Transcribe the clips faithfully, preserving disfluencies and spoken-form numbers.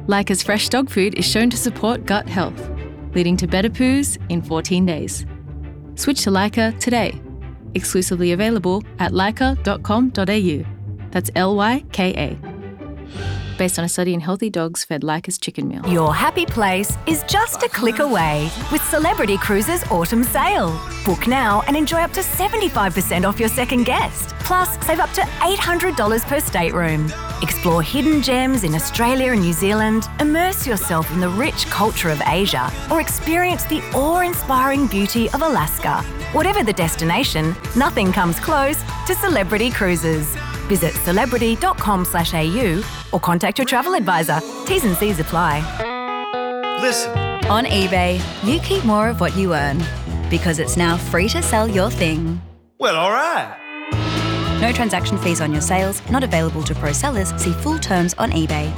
Lyca's fresh dog food is shown to support gut health, leading to better poos in fourteen days. Switch to Lyca today. Exclusively available at lyca dot com dot a u. That's L Y K A. Based on a study in healthy dogs fed Lyca's chicken meal. Your happy place is just a click away with Celebrity Cruises Autumn Sale. Book now and enjoy up to seventy-five percent off your second guest. Plus, save up to eight hundred dollars per stateroom. Explore hidden gems in Australia and New Zealand, immerse yourself in the rich culture of Asia, or experience the awe-inspiring beauty of Alaska. Whatever the destination, nothing comes close to Celebrity Cruises. Visit celebrity dot com slash a u or contact your travel advisor. T's and C's apply. Listen. On eBay, you keep more of what you earn because it's now free to sell your thing. Well, all right. No transaction fees on your sales, not available to pro sellers. See full terms on eBay.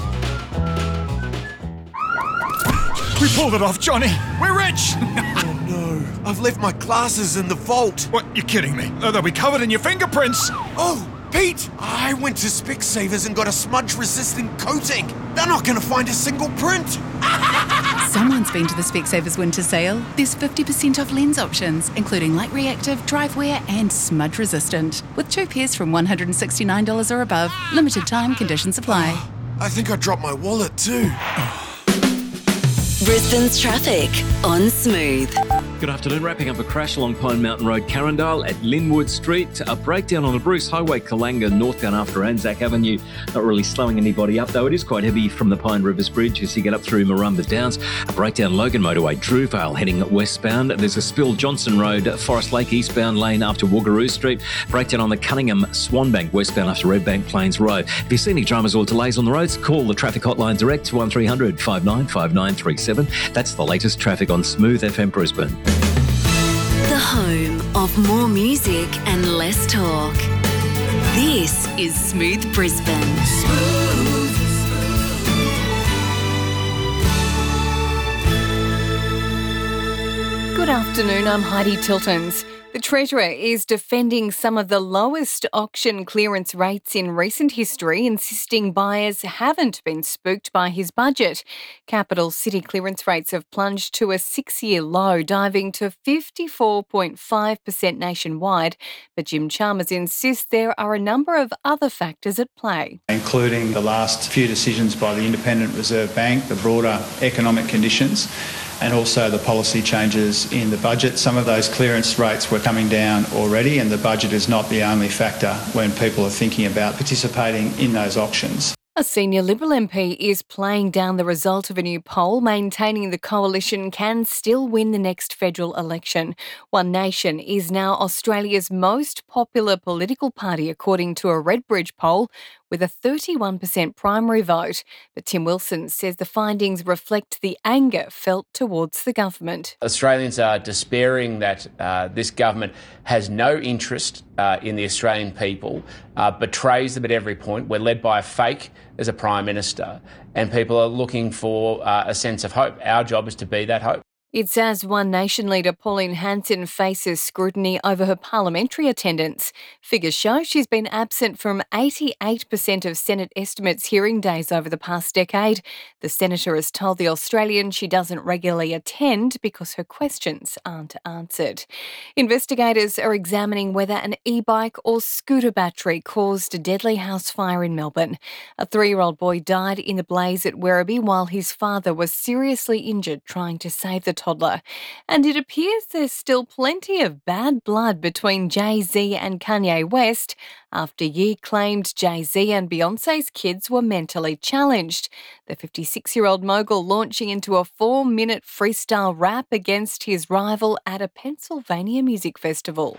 We pulled it off, Johnny. We're rich. Oh, no. I've left my glasses in the vault. What? You're kidding me. Oh, they'll be covered in your fingerprints. Oh, Pete, I went to Specsavers and got a smudge-resistant coating. They're not going to find a single print. Someone's been to the Specsavers winter sale. There's fifty percent off lens options, including light reactive, drive wear and smudge resistant. With two pairs from one hundred sixty-nine dollars or above. Limited time, conditions apply. I think I dropped my wallet too. Brisbane's traffic on Smooth. Good afternoon. Wrapping up a crash along Pine Mountain Road, Carindale at Linwood Street. A breakdown on the Bruce Highway, Kalanga, northbound after Anzac Avenue. Not really slowing anybody up, though. It is quite heavy from the Pine Rivers Bridge as you get up through Marumba Downs. A breakdown Logan Motorway, Drewvale heading westbound. There's a spill Johnson Road, Forest Lake eastbound lane after Woogaroo Street. Breakdown on the Cunningham Swanbank westbound after Redbank Plains Road. If you see any dramas or delays on the roads, call the traffic hotline direct one three hundred five nine five nine three seven. That's the latest traffic on Smooth F M Brisbane. The home of more music and less talk. This is Smooth Brisbane. Smooth. Good afternoon, I'm Heidi Tiltons. The Treasurer is defending some of the lowest auction clearance rates in recent history, insisting buyers haven't been spooked by his budget. Capital city clearance rates have plunged to a six-year low, diving to fifty-four point five percent nationwide. But Jim Chalmers insists there are a number of other factors at play, including the last few decisions by the Independent Reserve Bank, the broader economic conditions, and also the policy changes in the budget. Some of those clearance rates were coming down already, and the budget is not the only factor when people are thinking about participating in those auctions. A senior Liberal M P is playing down the result of a new poll, maintaining the coalition can still win the next federal election. One Nation is now Australia's most popular political party, according to a Redbridge poll, with a thirty-one percent primary vote. But Tim Wilson says the findings reflect the anger felt towards the government. Australians are despairing that uh, this government has no interest uh, in the Australian people, uh, betrays them at every point. We're led by a fake as a Prime Minister, and people are looking for uh, a sense of hope. Our job is to be that hope. It's as One Nation leader Pauline Hanson faces scrutiny over her parliamentary attendance. Figures show she's been absent from eighty-eight percent of Senate estimates hearing days over the past decade. The senator has told The Australian she doesn't regularly attend because her questions aren't answered. Investigators are examining whether an e-bike or scooter battery caused a deadly house fire in Melbourne. A three-year-old boy died in the blaze at Werribee while his father was seriously injured trying to save the toddler. And it appears there's still plenty of bad blood between Jay-Z and Kanye West after Ye claimed Jay-Z and Beyonce's kids were mentally challenged. The fifty-six-year-old mogul launching into a four-minute freestyle rap against his rival at a Pennsylvania music festival.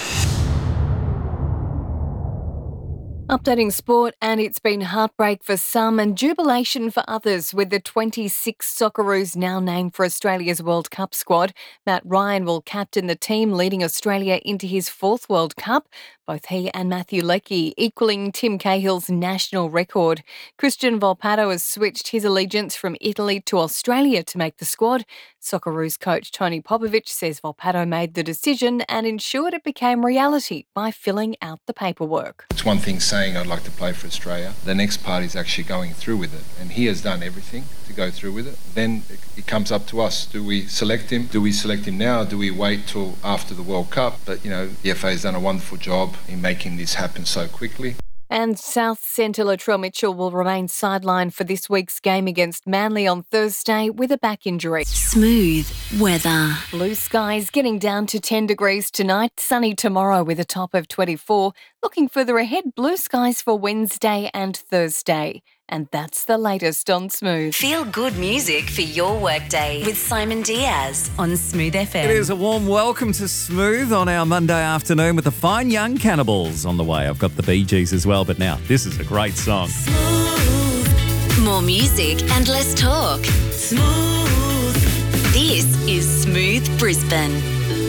Updating sport, and it's been heartbreak for some and jubilation for others, with the twenty-six Socceroos now named for Australia's World Cup squad. Matt Ryan will captain the team, leading Australia into his fourth World Cup. Both he and Matthew Leckie equalling Tim Cahill's national record. Christian Volpato has switched his allegiance from Italy to Australia to make the squad. Socceroos coach Tony Popovic says Volpato made the decision and ensured it became reality by filling out the paperwork. It's one thing saying saying, I'd like to play for Australia. The next part is actually going through with it. And he has done everything to go through with it. Then it, it comes up to us. Do we select him? Do we select him now? Do we wait till after the World Cup? But, you know, the F A has done a wonderful job in making this happen so quickly. And South centre Latrell Mitchell will remain sidelined for this week's game against Manly on Thursday with a back injury. Smooth weather. Blue skies getting down to ten degrees tonight, sunny tomorrow with a top of twenty-four. Looking further ahead, blue skies for Wednesday and Thursday. And that's the latest on Smooth. Feel good music for your workday with Simon Diaz on Smooth F M. It is a warm welcome to Smooth on our Monday afternoon with the Fine Young Cannibals on the way. I've got the Bee Gees as well, but now this is a great song. Smooth. More music and less talk. Smooth. This is Smooth Brisbane.